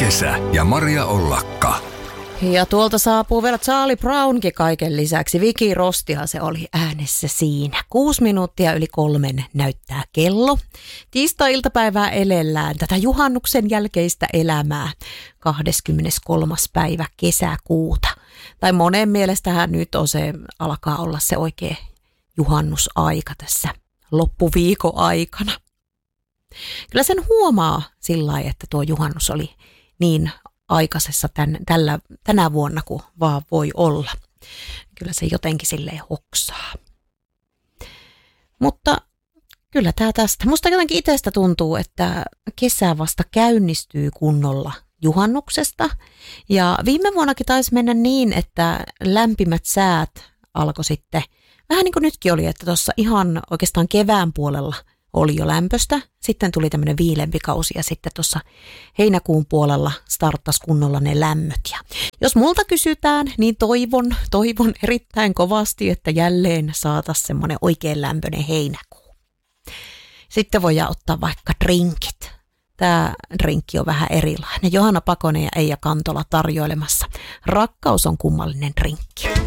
Kesä ja Maria Ollakka. Ja tuolta saapuu vielä Charlie Brownkin kaiken lisäksi. Viki Rostihan se oli äänessä siinä. 6 minuuttia yli 3 näyttää kello. Tiistai-iltapäivää elellään tätä juhannuksen jälkeistä elämää. 23. päivä kesäkuuta. Tai monen mielestähän nyt alkaa olla se oikea juhannusaika tässä loppuviikon aikana. Kyllä sen huomaa sillä lailla, että tuo juhannus oli niin aikaisessa tänä vuonna kuin vaan voi olla. Kyllä se jotenkin silleen hoksaa. Mutta kyllä tämä tästä. Musta jotenkin itsestä tuntuu, että kesä vasta käynnistyy kunnolla juhannuksesta. Ja viime vuonnakin taisi mennä niin, että lämpimät säät alkoi sitten, vähän niin kuin nytkin oli, että tuossa ihan oikeastaan kevään puolella oli jo lämpöstä. Sitten tuli tämmöinen viilempi kausi ja sitten tuossa heinäkuun puolella starttasi kunnolla ne lämmöt. Ja jos multa kysytään, niin toivon erittäin kovasti, että jälleen saataisiin semmoinen oikein lämpöinen heinäkuu. Sitten voidaan ottaa vaikka drinkit. Tämä drinkki on vähän erilainen. Johanna Pakonen ja Eija Kantola tarjoilemassa. Rakkaus on kummallinen drinkki.